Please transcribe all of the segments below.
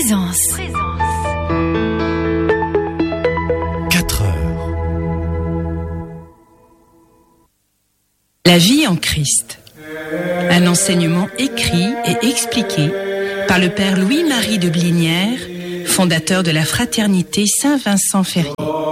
Présence. 4 heures. La vie en Christ. Un enseignement écrit et expliqué par le père Louis-Marie de Blinière, fondateur de la fraternité Saint-Vincent-Ferrier.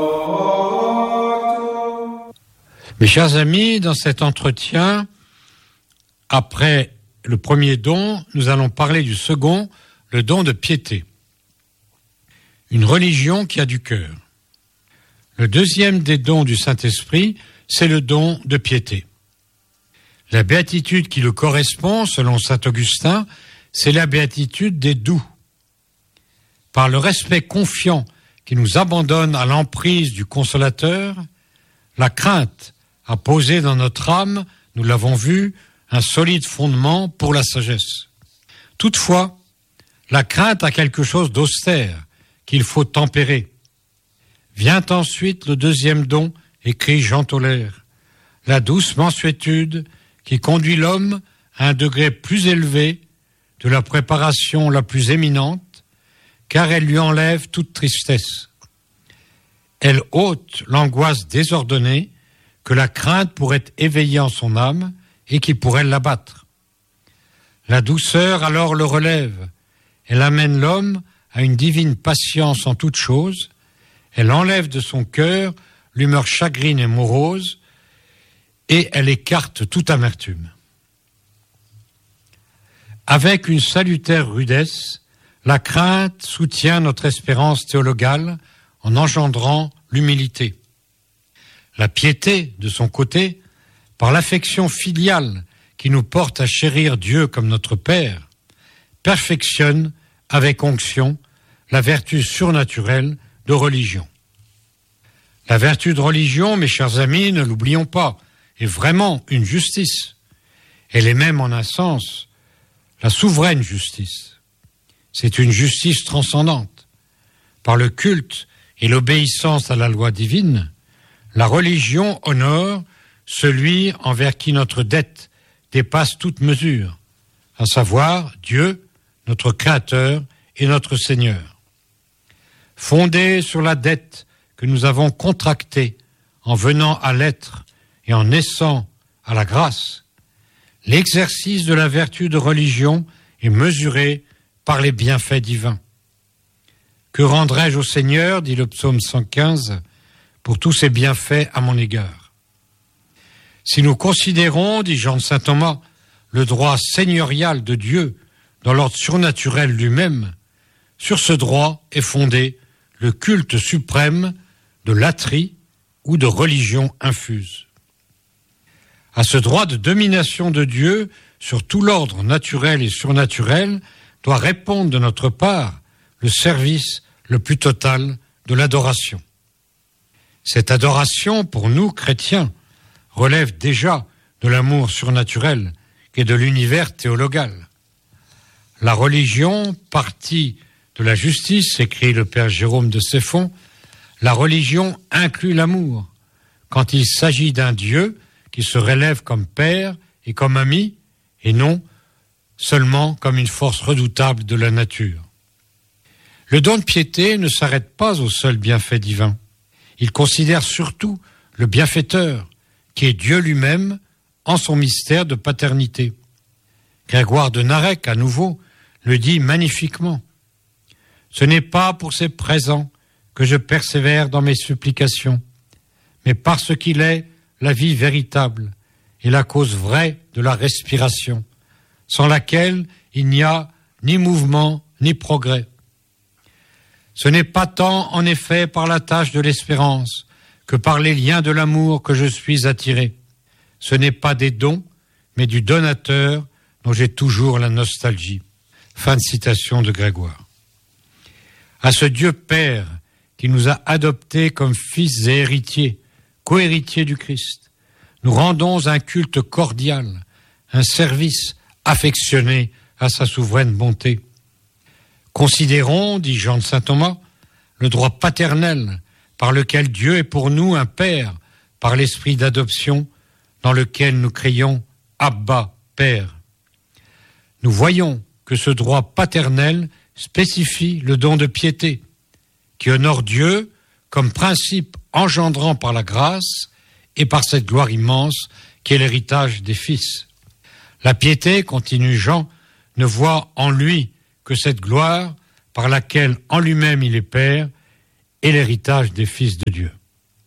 Mes chers amis, dans cet entretien, après le premier don, nous allons parler du second, le don de piété. Une religion qui a du cœur. Le deuxième des dons du Saint-Esprit, c'est le don de piété. La béatitude qui le correspond, selon saint Augustin, c'est la béatitude des doux. Par le respect confiant qui nous abandonne à l'emprise du Consolateur, la crainte a posé dans notre âme, nous l'avons vu, un solide fondement pour la sagesse. Toutefois, la crainte a quelque chose d'austère qu'il faut tempérer. Vient ensuite le deuxième don, écrit Jean Tolaire, la douce mansuétude qui conduit l'homme à un degré plus élevé de la préparation la plus éminente, car elle lui enlève toute tristesse. Elle ôte l'angoisse désordonnée que la crainte pourrait éveiller en son âme et qui pourrait l'abattre. La douceur alors le relève. Elle amène l'homme à une divine patience en toutes choses. Elle enlève de son cœur l'humeur chagrine et morose et elle écarte toute amertume. Avec une salutaire rudesse, la crainte soutient notre espérance théologale en engendrant l'humilité. La piété, de son côté, par l'affection filiale qui nous porte à chérir Dieu comme notre Père, perfectionne avec onction la vertu surnaturelle de religion. La vertu de religion, mes chers amis, ne l'oublions pas, est vraiment une justice. Elle est même en un sens la souveraine justice. C'est une justice transcendante. Par le culte et l'obéissance à la loi divine, la religion honore celui envers qui notre dette dépasse toute mesure, à savoir Dieu, notre Créateur et notre Seigneur. Fondée sur la dette que nous avons contractée en venant à l'être et en naissant à la grâce, l'exercice de la vertu de religion est mesuré par les bienfaits divins. Que rendrai-je au Seigneur, dit le psaume 115, pour tous ses bienfaits à mon égard? Si nous considérons, dit Jean de Saint Thomas, le droit seigneurial de Dieu dans l'ordre surnaturel lui-même, sur ce droit est fondé le culte suprême de latrie ou de religion infuse. À ce droit de domination de Dieu sur tout l'ordre naturel et surnaturel doit répondre de notre part le service le plus total de l'adoration. Cette adoration, pour nous, chrétiens, relève déjà de l'amour surnaturel et de l'univers théologal. La religion, partie de la justice, écrit le père Jérôme de Séphon, la religion inclut l'amour, quand il s'agit d'un Dieu qui se relève comme père et comme ami, et non seulement comme une force redoutable de la nature. Le don de piété ne s'arrête pas au seul bienfait divin. Il considère surtout le bienfaiteur, qui est Dieu lui-même en son mystère de paternité. Grégoire de Narek, à nouveau, le dit magnifiquement. Ce n'est pas pour ses présents que je persévère dans mes supplications, mais parce qu'il est la vie véritable et la cause vraie de la respiration, sans laquelle il n'y a ni mouvement ni progrès. Ce n'est pas tant, en effet, par la tâche de l'espérance que par les liens de l'amour que je suis attiré. Ce n'est pas des dons, mais du donateur dont j'ai toujours la nostalgie. Fin de citation de Grégoire. À ce Dieu Père qui nous a adoptés comme fils et héritiers, co-héritiers du Christ, nous rendons un culte cordial, un service affectionné à sa souveraine bonté. Considérons, dit Jean de Saint Thomas, le droit paternel par lequel Dieu est pour nous un Père, par l'esprit d'adoption dans lequel nous crions « Abba, Père ». Nous voyons que ce droit paternel spécifie le don de piété, qui honore Dieu comme principe engendrant par la grâce et par cette gloire immense qui est l'héritage des fils. La piété, continue Jean, ne voit en lui que cette gloire par laquelle en lui-même il est Père et l'héritage des fils de Dieu.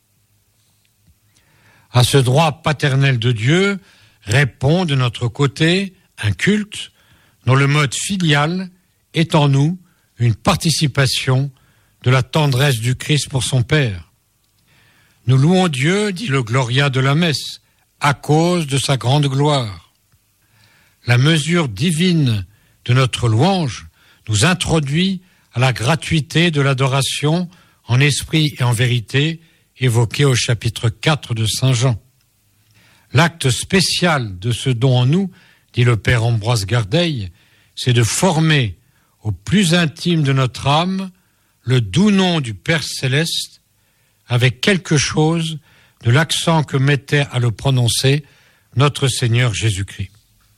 À ce droit paternel de Dieu répond de notre côté un culte dont le mode filial est en nous une participation de la tendresse du Christ pour son Père. Nous louons Dieu, dit le Gloria de la messe, à cause de sa grande gloire. La mesure divine de notre louange nous introduit à la gratuité de l'adoration en esprit et en vérité évoquée au chapitre 4 de Saint Jean. L'acte spécial de ce don en nous, dit le Père Ambroise Gardeil, c'est de former au plus intime de notre âme le doux nom du Père Céleste avec quelque chose de l'accent que mettait à le prononcer notre Seigneur Jésus-Christ.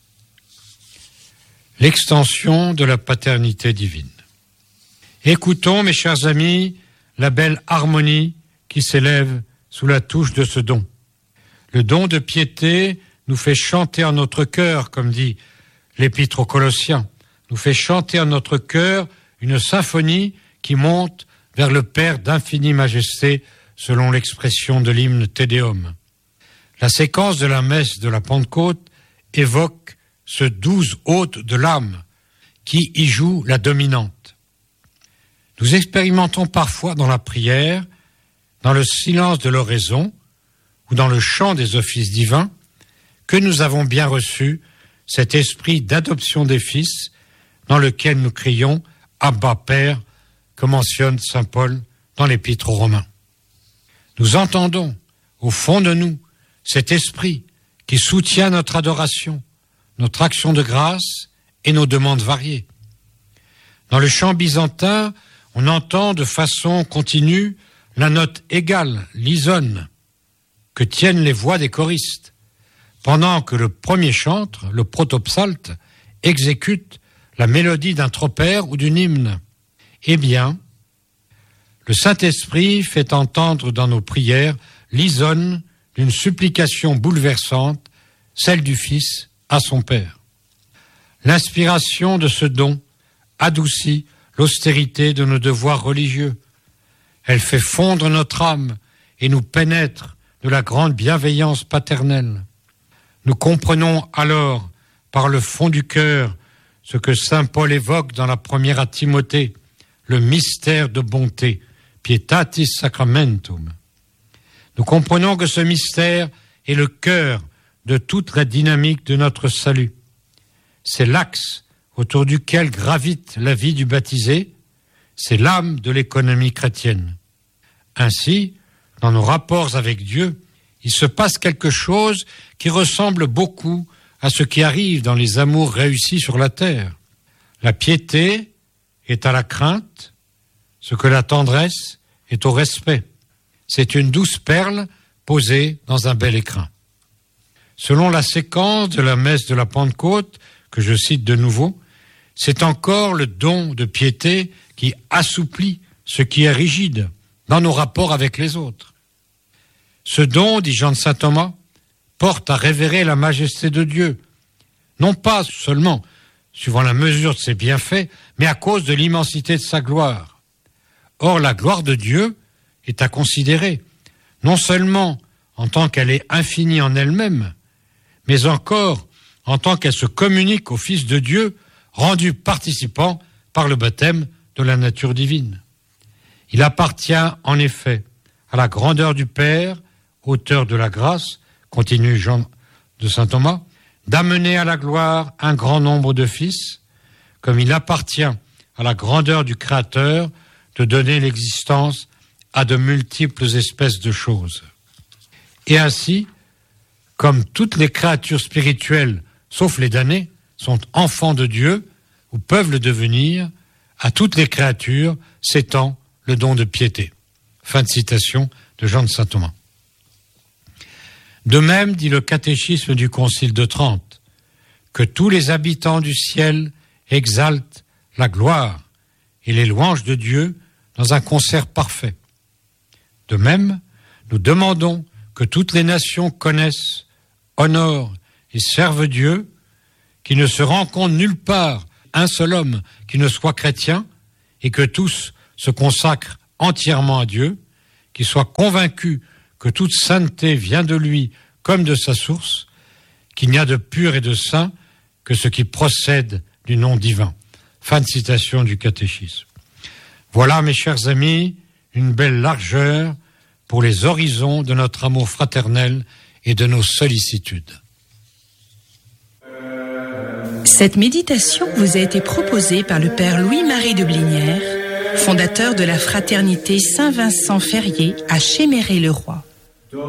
L'extension de la paternité divine. Écoutons, mes chers amis, la belle harmonie qui s'élève sous la touche de ce don. Le don de piété nous fait chanter en notre cœur, comme dit l'Épître aux Colossiens, nous fait chanter en notre cœur une symphonie qui monte vers le Père d'infinie majesté, selon l'expression de l'hymne Te Deum. La séquence de la messe de la Pentecôte évoque ce 12 hôtes de l'âme qui y joue la dominante. Nous expérimentons parfois dans la prière, dans le silence de l'oraison ou dans le chant des offices divins, que nous avons bien reçu cet esprit d'adoption des fils dans lequel nous crions « Abba Père » que mentionne saint Paul dans l'Épître aux Romains. Nous entendons au fond de nous cet esprit qui soutient notre adoration, notre action de grâce et nos demandes variées. Dans le chant byzantin, on entend de façon continue la note égale, l'isone, que tiennent les voix des choristes, pendant que le premier chantre, le protopsalte, exécute la mélodie d'un tropère ou d'une hymne. Eh bien, le Saint-Esprit fait entendre dans nos prières l'isone d'une supplication bouleversante, celle du Fils à son Père. L'inspiration de ce don adoucit l'austérité de nos devoirs religieux. Elle fait fondre notre âme et nous pénètre de la grande bienveillance paternelle. Nous comprenons alors, par le fond du cœur, ce que saint Paul évoque dans la première à Timothée, le mystère de bonté, pietatis sacramentum. Nous comprenons que ce mystère est le cœur de toute la dynamique de notre salut. C'est l'axe autour duquel gravite la vie du baptisé, c'est l'âme de l'économie chrétienne. Ainsi, dans nos rapports avec Dieu, il se passe quelque chose qui ressemble beaucoup à ce qui arrive dans les amours réussis sur la terre. La piété est à la crainte, ce que la tendresse est au respect. C'est une douce perle posée dans un bel écrin. Selon la séquence de la messe de la Pentecôte, que je cite de nouveau, c'est encore le don de piété qui assouplit ce qui est rigide dans nos rapports avec les autres. Ce don, dit Jean de Saint Thomas, porte à révérer la majesté de Dieu, non pas seulement suivant la mesure de ses bienfaits, mais à cause de l'immensité de sa gloire. Or, la gloire de Dieu est à considérer, non seulement en tant qu'elle est infinie en elle-même, mais encore en tant qu'elle se communique au Fils de Dieu, rendu participant par le baptême de la nature divine. Il appartient en effet à la grandeur du Père, auteur de la grâce, continue Jean de Saint Thomas, d'amener à la gloire un grand nombre de fils, comme il appartient à la grandeur du Créateur de donner l'existence à de multiples espèces de choses. Et ainsi, comme toutes les créatures spirituelles, sauf les damnés, sont enfants de Dieu, ou peuvent le devenir, à toutes les créatures s'étend le don de piété. Fin de citation de Jean de Saint Thomas. De même, dit le catéchisme du Concile de Trente, que tous les habitants du ciel exaltent la gloire et les louanges de Dieu dans un concert parfait. De même, nous demandons que toutes les nations connaissent, honorent et servent Dieu, qu'il ne se rencontre nulle part un seul homme qui ne soit chrétien, et que tous se consacrent entièrement à Dieu, qu'ils soient convaincus que toute sainteté vient de lui comme de sa source, qu'il n'y a de pur et de saint que ce qui procède du nom divin. Fin de citation du catéchisme. Voilà, mes chers amis, une belle largeur pour les horizons de notre amour fraternel et de nos sollicitudes. Cette méditation vous a été proposée par le Père Louis-Marie de Blinière, fondateur de la Fraternité Saint-Vincent-Ferrier à Chéméré-le-Roi.